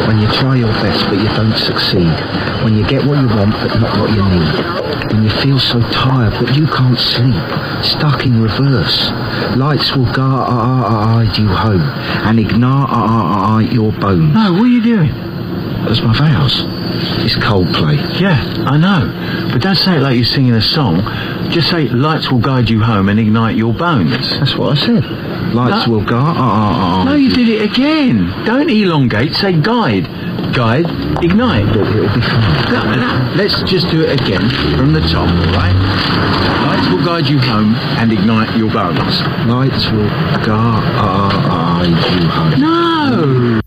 When you try your best but you don't succeed. When you get what you want but not what you need. When you feel so tired but you can't sleep. Stuck in reverse. Lights will guide you home and ignite your bones. No, what are you doing? That's my vows. It's Coldplay. Yeah, I know. But don't say it like you're singing a song. Just say, lights will guide you home and ignite your bones. That's what I said. Lights will guide. No, you did it again. Don't elongate, say guide. Guide, ignite. It'll be fine. No, let's just do it again from the top, all right? Lights will guide you home and ignite your bones. Lights will guide you home. No!